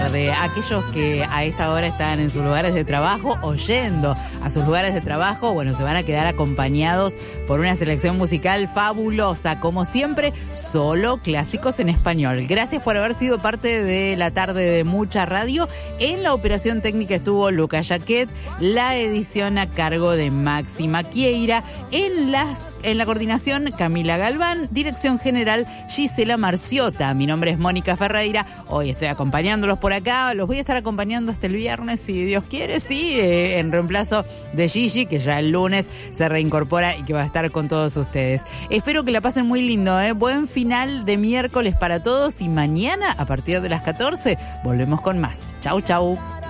tarde. Aquellos que a esta hora están en sus lugares de trabajo o yendo a sus lugares de trabajo, bueno, se van a quedar acompañados por una selección musical fabulosa. Como siempre, solo clásicos en español. Gracias por haber sido parte de la tarde de Mucha Radio. En la operación técnica estuvo Luca Jaquet, la edición a cargo de Máxima Quieira, en la coordinación Camila Galván, dirección general Gisela Marciota. Mi nombre es Mónica Ferreira. Hoy estoy acompañándolos por acá. Los voy a estar acompañando hasta el viernes, si Dios quiere, sí, en reemplazo de Gigi, que ya el lunes se reincorpora y que va a estar con todos ustedes. Espero que la pasen muy lindo, Buen final de miércoles para todos y mañana, a partir de las 14, volvemos con más. Chau, chau.